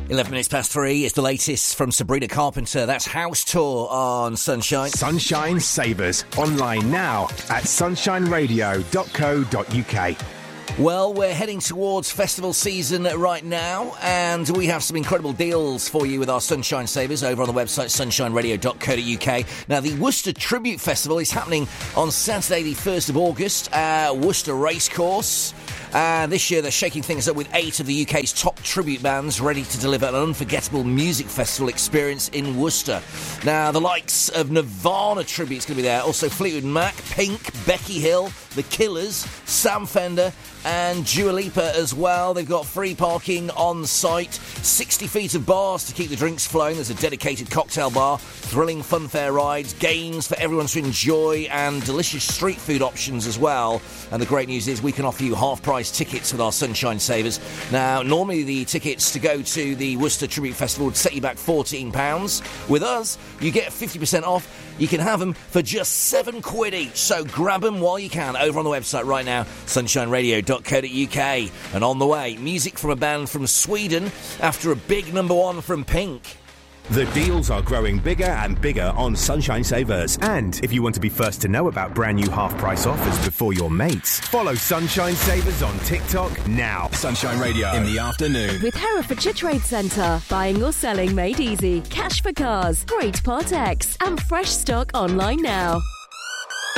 11 minutes past 3 is the latest from Sabrina Carpenter. That's House Tour on Sunshine. Sunshine Savers. Online now at sunshineradio.co.uk. Well, we're heading towards festival season right now, and we have some incredible deals for you with our Sunshine Savers over on the website sunshineradio.co.uk. Now, the Worcester Tribute Festival is happening on Saturday the 1st of August at Worcester Racecourse. This year they're shaking things up with 8 of the UK's top tribute bands ready to deliver an unforgettable music festival experience in Worcester. Now, the likes of Nirvana tribute's going to be there, also Fleetwood Mac, Pink, Becky Hill, The Killers, Sam Fender and Dua Lipa as well. They've got free parking on site, 60 feet of bars to keep the drinks flowing. There's a dedicated cocktail bar, thrilling funfair rides, games for everyone to enjoy and delicious street food options as well. And the great news is we can offer you half-price tickets with our Sunshine Savers. Now, normally the tickets to go to the Worcester Tribute Festival would set you back £14. With us, you get 50% off. You can have them for just £7 each. So grab them while you can over on the website right now, sunshineradio.co.uk. And on the way, music from a band from Sweden after a big number 1 from Pink. The deals are growing bigger and bigger on Sunshine Savers. And if you want to be first to know about brand new half-price offers before your mates, follow Sunshine Savers on TikTok now. Sunshine Radio in the afternoon. With Herefordshire Trade Centre. Buying or selling made easy. Cash for cars. Great Part X. And fresh stock online now.